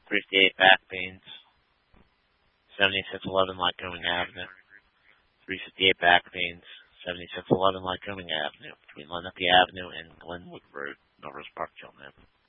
358 back pains. 7611 Lycoming Avenue. 358 back pains. 7611 Lycoming Avenue. Between Lenape Avenue and Glenwood Road, Melrose Park, Cheltenham.